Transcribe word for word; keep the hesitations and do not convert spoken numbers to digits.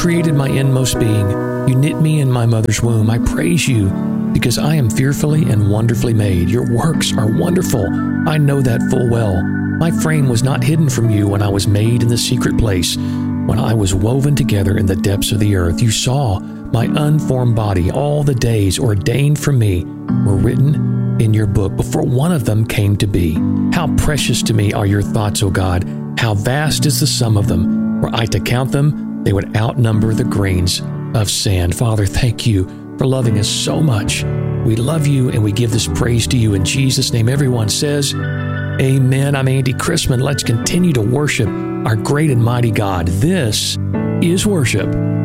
created my inmost being. You knit me in my mother's womb. I praise you because I am fearfully and wonderfully made. Your works are wonderful. I know that full well. My frame was not hidden from you when I was made in the secret place. When I was woven together in the depths of the earth, you saw my unformed body. All the days ordained for me were written in your book before one of them came to be. How precious to me are your thoughts, O God. How vast is the sum of them. Were I to count them, they would outnumber the grains of sand. Father, thank you for loving us so much. We love you and we give this praise to you in Jesus' name. Everyone says, amen. I'm Andy Chrisman. Let's continue to worship our great and mighty God. This is worship.